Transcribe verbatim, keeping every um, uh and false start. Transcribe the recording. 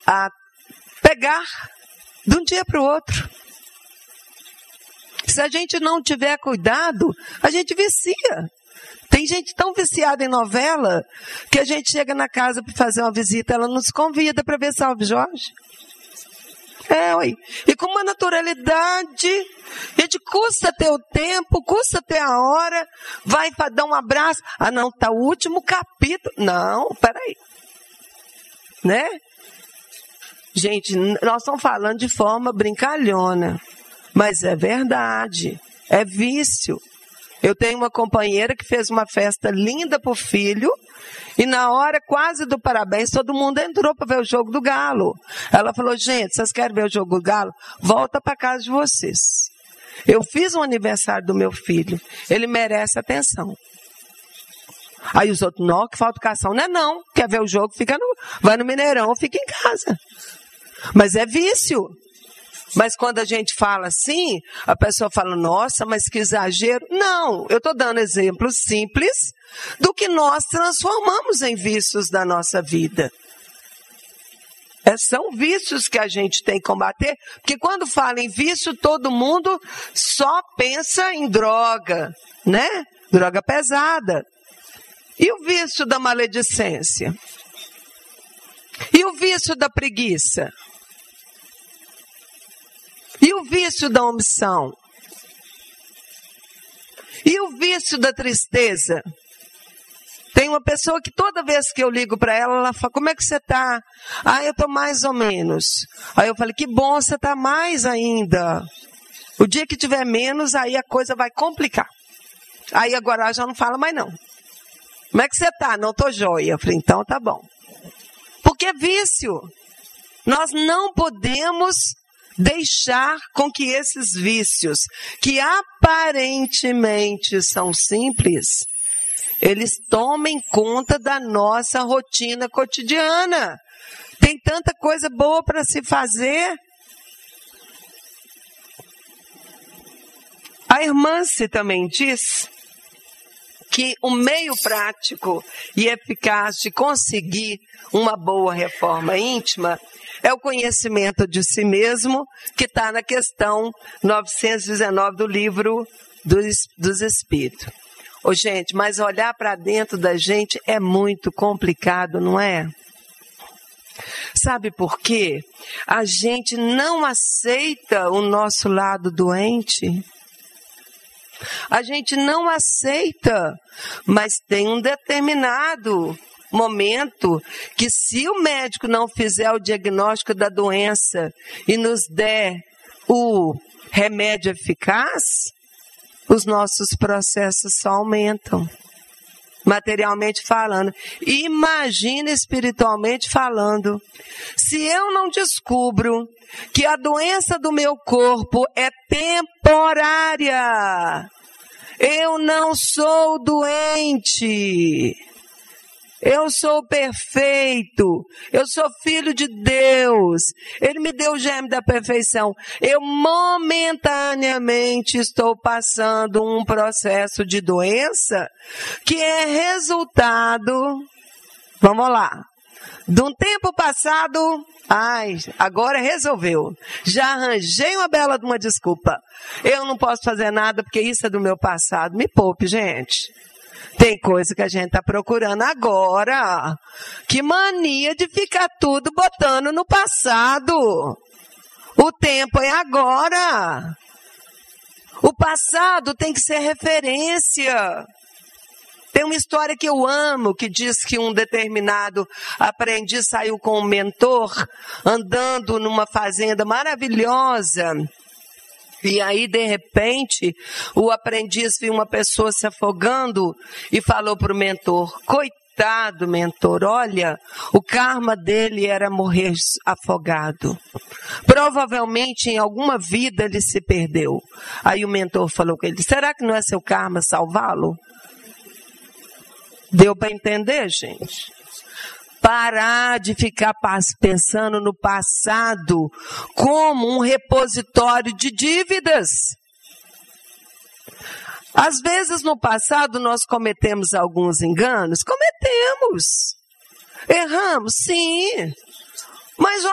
a pegar de um dia para o outro. Se a gente não tiver cuidado, a gente vicia. Tem gente tão viciada em novela que a gente chega na casa para fazer uma visita, ela nos convida para ver Salve Jorge. É, ué. E com uma naturalidade, a gente custa ter o tempo, custa ter a hora, vai dar um abraço. Ah, não, tá o último capítulo. Não, peraí. Né? Gente, nós estamos falando de forma brincalhona, mas é verdade, é vício. Eu tenho uma companheira que fez uma festa linda para o filho e na hora quase do parabéns, todo mundo entrou para ver o jogo do Galo. Ela falou, gente, vocês querem ver o jogo do Galo? Volta para casa de vocês. Eu fiz um aniversário do meu filho, ele merece atenção. Aí os outros, não, que falta educação. Não é não, quer ver o jogo, fica no, vai no Mineirão, fica em casa. Mas é vício. Mas quando a gente fala assim, a pessoa fala, nossa, mas que exagero. Não, eu estou dando exemplos simples do que nós transformamos em vícios da nossa vida. É, são vícios que a gente tem que combater, porque quando fala em vício, todo mundo só pensa em droga, né? Droga pesada. E o vício da maledicência? E o vício da preguiça? E o vício da omissão? E o vício da tristeza? Tem uma pessoa que toda vez que eu ligo para ela, ela fala, como é que você está? Ah, eu estou mais ou menos. Aí eu falei, que bom, você está mais ainda. O dia que tiver menos, aí a coisa vai complicar. Aí agora ela já não fala mais não. Como é que você está? Não, estou jóia. Eu falei, então tá bom. Porque é vício. Nós não podemos deixar com que esses vícios, que aparentemente são simples, eles tomem conta da nossa rotina cotidiana. Tem tanta coisa boa para se fazer. A irmã se também diz que o meio prático e eficaz de conseguir uma boa reforma íntima é o conhecimento de si mesmo, que está na questão novecentos e dezenove do livro dos, dos Espíritos. Ô, gente, mas olhar para dentro da gente é muito complicado, não é? Sabe por quê? A gente não aceita o nosso lado doente. A gente não aceita, mas tem um determinado momento que se o médico não fizer o diagnóstico da doença e nos der o remédio eficaz, os nossos processos só aumentam, materialmente falando. Imagina espiritualmente falando. Se eu não descubro que a doença do meu corpo é temporária, eu não sou doente. Eu sou perfeito, eu sou filho de Deus, Ele me deu o germe da perfeição. Eu momentaneamente estou passando um processo de doença que é resultado, vamos lá, de um tempo passado, ai, agora resolveu. Já arranjei uma bela de uma desculpa. Eu não posso fazer nada porque isso é do meu passado. Me poupe, gente. Tem coisa que a gente está procurando agora. Que mania de ficar tudo botando no passado. O tempo é agora. O passado tem que ser referência. Tem uma história que eu amo, que diz que um determinado aprendiz saiu com um mentor, andando numa fazenda maravilhosa. E aí, de repente, o aprendiz viu uma pessoa se afogando e falou para o mentor, coitado, mentor, olha, o karma dele era morrer afogado. Provavelmente, em alguma vida, ele se perdeu. Aí o mentor falou com ele, será que não é seu karma salvá-lo? Deu para entender, gente? Parar de ficar pensando no passado como um repositório de dívidas. Às vezes, no passado, nós cometemos alguns enganos. Cometemos. Erramos, sim. Mas